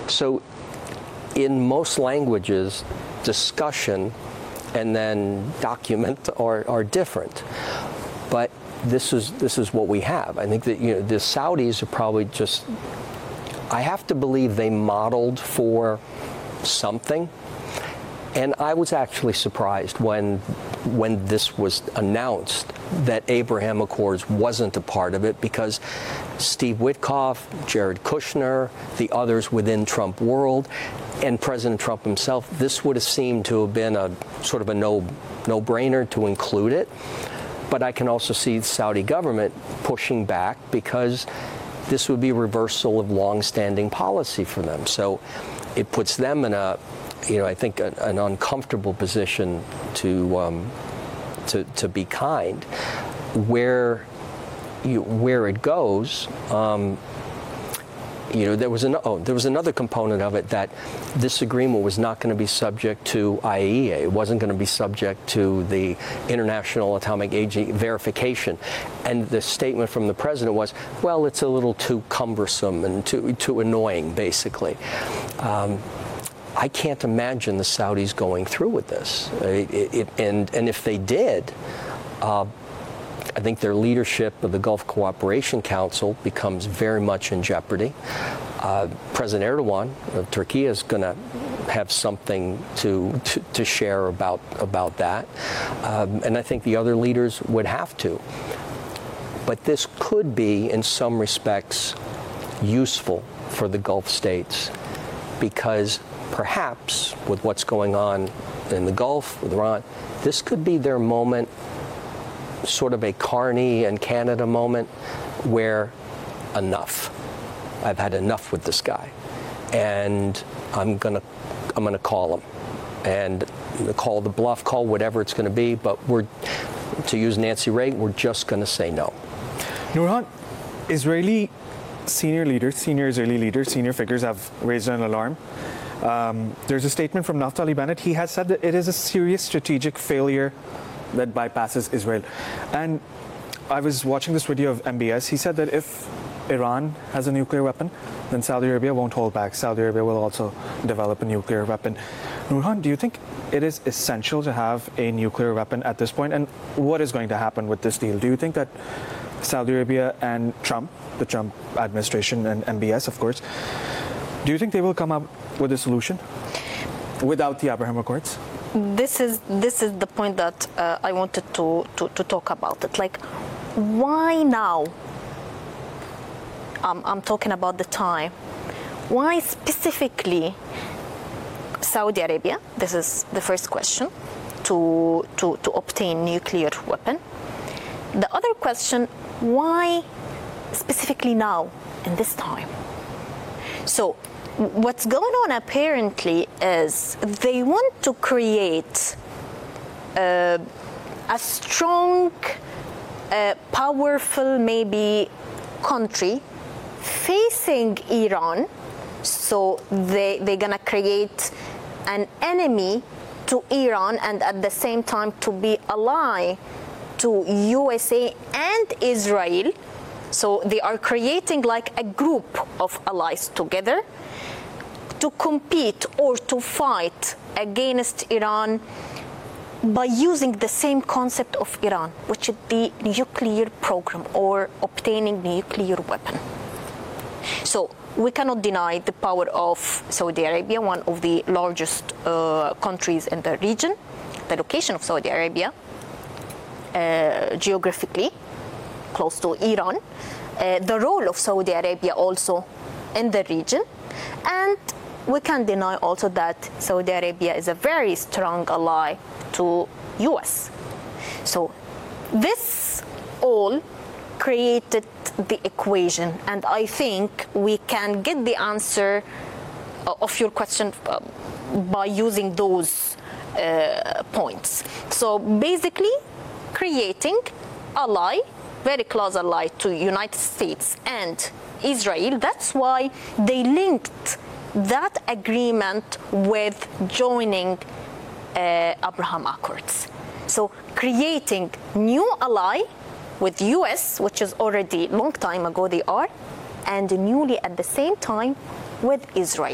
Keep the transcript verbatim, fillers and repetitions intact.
So in most languages, discussion and then document are, are different. But this is this is what we have. I think that, you know, the Saudis are probably just, I have to believe they modeled for something. And I was actually surprised when when this was announced that Abraham Accords wasn't a part of it, because Steve Witkoff, Jared Kushner, the others within Trump world, and President Trump himself, this would have seemed to have been a sort of a no no-brainer to include it. But I can also see the Saudi government pushing back, because this would be a reversal of long-standing policy for them. So it puts them in a, you know, I think a, an uncomfortable position to um, to to be kind. Where you, where it goes, um, you know, there was an oh, there was another component of it, that this agreement was not going to be subject to I A E A. It wasn't going to be subject to the International Atomic Energy verification. And the statement from the president was, well, it's a little too cumbersome and too too annoying, basically. Um, I can't imagine the Saudis going through with this. It, it, and, and if they did, uh, I think their leadership of the Gulf Cooperation Council becomes very much in jeopardy. Uh, President Erdogan of Turkey is going to have something to, to, to share about, about that. Um, and I think the other leaders would have to. But this could be, in some respects, useful for the Gulf states, because perhaps with what's going on in the Gulf with Iran, this could be their moment, sort of a Carney and Canada moment, where enough. I've had enough with this guy, and I'm gonna I'm gonna call him, and call the bluff, call whatever it's going to be. But we're, to use Nancy Reagan, we're just going to say no. Nurhan, Israeli senior leaders, senior Israeli leaders, senior figures have raised an alarm. Um, there's a statement from Naftali Bennett. He has said that it is a serious strategic failure that bypasses Israel. And I was watching this video of M B S. He said that if Iran has a nuclear weapon, then Saudi Arabia won't hold back. Saudi Arabia will also develop a nuclear weapon. Nurhan, do you think it is essential to have a nuclear weapon at this point? And what is going to happen with this deal? Do you think that Saudi Arabia and Trump, the Trump administration and M B S, of course, do you think they will come up with a solution without the Abraham Accords? This is this is the point that uh, I wanted to, to, to talk about it. Like, why now? Um, I'm talking about the time. Why specifically Saudi Arabia? This is the first question, to, to, to obtain nuclear weapon. The other question, why specifically now, in this time? So what's going on apparently is they want to create uh, a strong, uh, powerful, maybe, country facing Iran. So they, they're going to create an enemy to Iran, and at the same time to be ally to U S A and Israel. So they are creating like a group of allies together to compete or to fight against Iran by using the same concept of Iran, which is the nuclear program or obtaining nuclear weapon. So we cannot deny the power of Saudi Arabia, one of the largest uh, countries in the region, the location of Saudi Arabia, uh, geographically close to Iran, uh, the role of Saudi Arabia also in the region, and we can't deny also that Saudi Arabia is a very strong ally to U S. So this all created the equation, and I think we can get the answer of your question by using those uh, points. So basically creating ally, very close ally to United States and Israel. That's why they linked that agreement with joining uh, Abraham Accords. So creating new ally with U S, which is already long time ago they are, and newly at the same time with Israel.